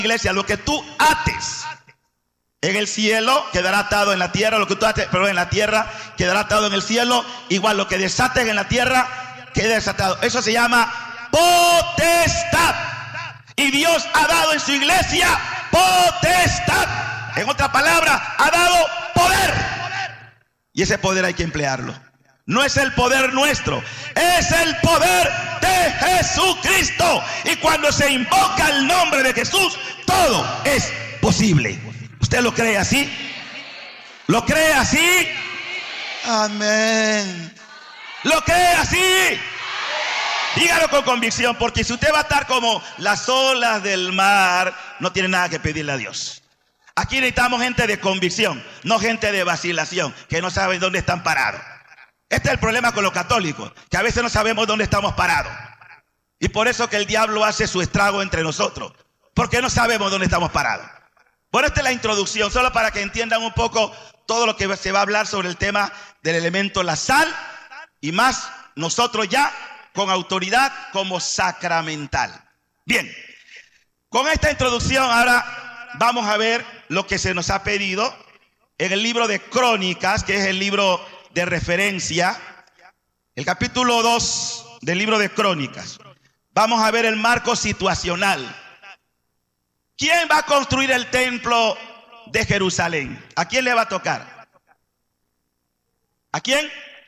iglesia, lo que tú ates en el cielo quedará atado en la tierra, lo que tú ates, pero en la tierra quedará atado en el cielo. Igual lo que desates en la tierra queda desatado. Eso se llama potestad. Y Dios ha dado en su iglesia potestad. En otra palabra, ha dado poder. Y ese poder hay que emplearlo. No es el poder nuestro, es el poder de Jesucristo. Y cuando se invoca el nombre de Jesús, todo es posible. ¿Usted lo cree así? ¿Lo cree así? Amén. ¿Lo cree así? Dígalo con convicción, porque si usted va a estar como las olas del mar, no tiene nada que pedirle a Dios. Aquí necesitamos gente de convicción, no gente de vacilación, que no saben dónde están parados. Este es el problema con los católicos, que a veces no sabemos dónde estamos parados. Y por eso que el diablo hace su estrago entre nosotros, porque no sabemos dónde estamos parados. Bueno, esta es la introducción, solo para que entiendan un poco todo lo que se va a hablar sobre el tema del elemento la sal, y más nosotros ya con autoridad como sacramental. Bien, con esta introducción ahora vamos a ver lo que se nos ha pedido en el libro de Crónicas, que es el libro de referencia, el capítulo 2 del libro de Crónicas. Vamos a ver el marco situacional. ¿Quién va a construir el templo de Jerusalén? ¿A quién le va a tocar? ¿A quién?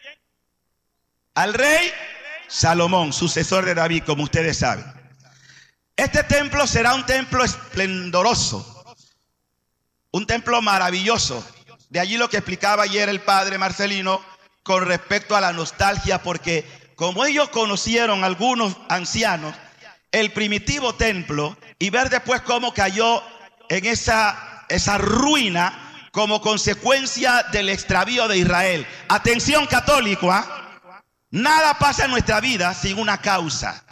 Al rey Salomón, sucesor de David, como ustedes saben. Este templo será un templo esplendoroso, un templo maravilloso. De allí lo que explicaba ayer el padre Marcelino con respecto a la nostalgia, porque como ellos conocieron, algunos ancianos, el primitivo templo, y ver después cómo cayó en esa ruina como consecuencia del extravío de Israel. Atención, católico, nada pasa en nuestra vida sin una causa.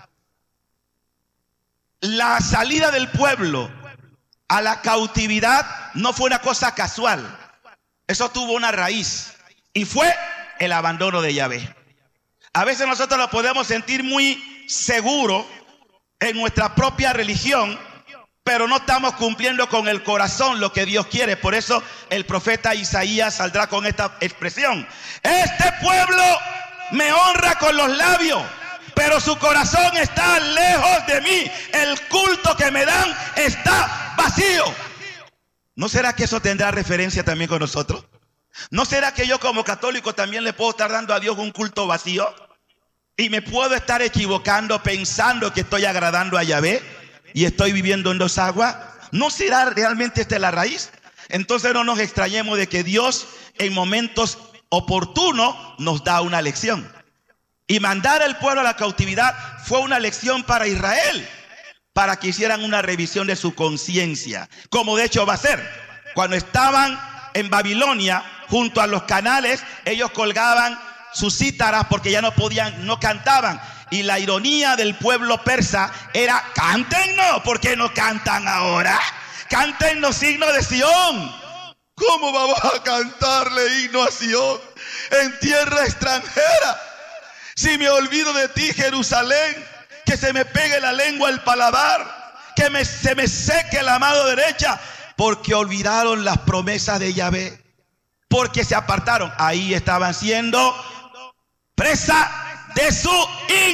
La salida del pueblo a la cautividad no fue una cosa casual. Eso tuvo una raíz y fue el abandono de Yahvé. A veces nosotros lo podemos sentir muy seguro en nuestra propia religión, pero no estamos cumpliendo con el corazón lo que Dios quiere. Por eso el profeta Isaías saldrá con esta expresión: este pueblo me honra con los labios, pero su corazón está lejos de mí. El culto que me dan está vacío. ¿No será que eso tendrá referencia también con nosotros? ¿No será que yo como católico también le puedo estar dando a Dios un culto vacío? Y me puedo estar equivocando pensando que estoy agradando a Yahvé y estoy viviendo en dos aguas. ¿No será realmente esta la raíz? Entonces no nos extrañemos de que Dios en momentos oportunos nos da una lección. Y mandar al pueblo a la cautividad fue una lección para Israel, para que hicieran una revisión de su conciencia, como de hecho va a ser. Cuando estaban en Babilonia, junto a los canales, ellos colgaban sus cítaras porque ya no podían, no cantaban. Y la ironía del pueblo persa era: cántennos. ¿Por qué no cantan ahora? Cántennos signos de Sión. ¿Cómo vamos a cantarle himno a Sión en tierra extranjera? Si me olvido de ti, Jerusalén, que se me pegue la lengua al paladar, que se me seque la mano derecha, porque olvidaron las promesas de Yahvé, porque se apartaron. Ahí estaban siendo presa de sus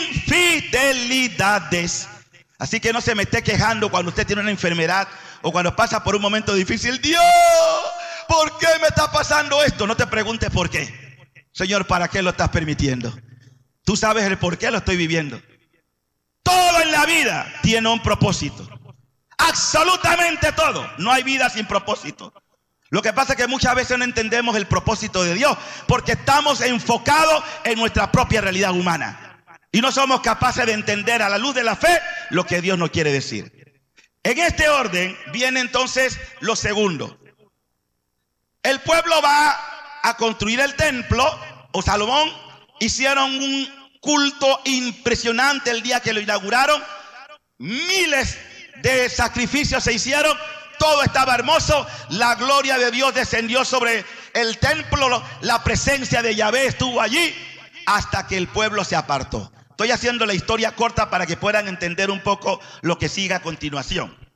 infidelidades. Así que no se me esté quejando cuando usted tiene una enfermedad o cuando pasa por un momento difícil. Dios, ¿por qué me está pasando esto? No te preguntes por qué. Señor, ¿para qué lo estás permitiendo? Tú sabes el por qué lo estoy viviendo. Todo en la vida tiene un propósito. Absolutamente todo. No hay vida sin propósito. Lo que pasa es que muchas veces no entendemos el propósito de Dios porque estamos enfocados en nuestra propia realidad humana y no somos capaces de entender a la luz de la fe lo que Dios nos quiere decir. En este orden viene entonces lo segundo. El pueblo va a construir el templo, o Salomón. Hicieron un culto impresionante el día que lo inauguraron. Miles de sacrificios se hicieron. Todo estaba hermoso. La gloria de Dios descendió sobre el templo. La presencia de Yahvé estuvo allí hasta que el pueblo se apartó. Estoy haciendo la historia corta para que puedan entender un poco lo que sigue a continuación.